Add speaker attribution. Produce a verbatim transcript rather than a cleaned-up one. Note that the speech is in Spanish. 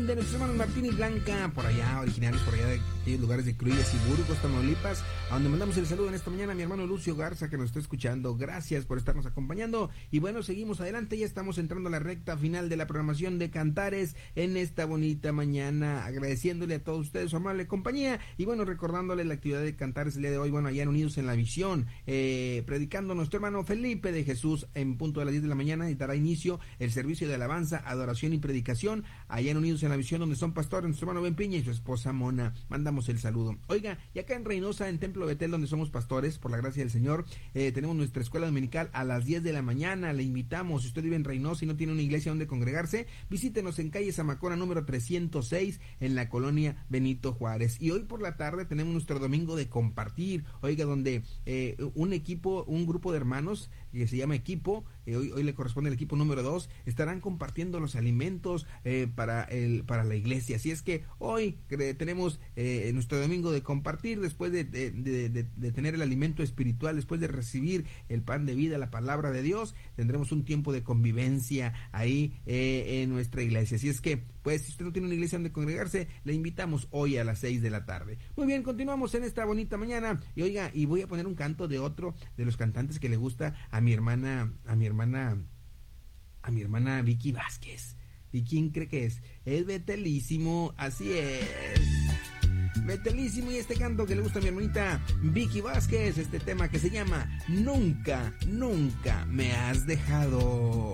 Speaker 1: también de nuestros hermanos Martín y Blanca, por allá, originarios por allá de aquellos lugares de Cruillas y Burgos, Tamaulipas, a donde mandamos el saludo en esta mañana a mi hermano Lucio Garza, que nos está escuchando. Gracias por estarnos acompañando. Y bueno, seguimos adelante, ya estamos entrando a la recta final de la programación de Cantares en esta bonita mañana, agradeciéndole a todos ustedes su amable compañía y bueno, recordándoles la actividad de Cantares el día de hoy, bueno, allá en Unidos en la Visión, eh, predicando nuestro hermano Felipe de Jesús en punto de las diez de la mañana, y dará inicio el servicio de alabanza, adoración y predicación allá en Unidos en la Visión, donde son pastores nuestro hermano Ben Piña y su esposa Mona. Mandamos el saludo. Oiga, y acá en Reynosa, en Templo Betel, donde somos pastores, por la gracia del Señor, eh, tenemos nuestra escuela dominical a las diez de la mañana. Le invitamos, si usted vive en Reynosa y no tiene una iglesia donde congregarse, visítenos en calle Zamacona número trescientos seis, en la colonia Benito Juárez. Y hoy por la tarde tenemos nuestro domingo de compartir, oiga, donde eh, un equipo, un grupo de hermanos que se llama Equipo, eh, hoy, hoy le corresponde el equipo número dos, estarán compartiendo los alimentos eh, para el para la iglesia. Así es que hoy eh, tenemos eh, nuestro domingo de compartir, después de, de, de, de, de tener el alimento espiritual, después de recibir el pan de vida, la palabra de Dios, tendremos un tiempo de convivencia ahí eh, en nuestra iglesia. Así es que, pues, si usted no tiene una iglesia donde congregarse, le invitamos hoy a las seis de la tarde. Muy bien, continuamos en esta bonita mañana. Y oiga, y voy a poner un canto de otro de los cantantes que le gusta a mi hermana, a mi hermana, a mi hermana Vicky Vázquez. ¿Y quién cree que es? Es Betelísimo, así es. Betelísimo, y este canto que le gusta a mi hermanita Vicky Vázquez, este tema que se llama Nunca, Nunca Me Has Dejado.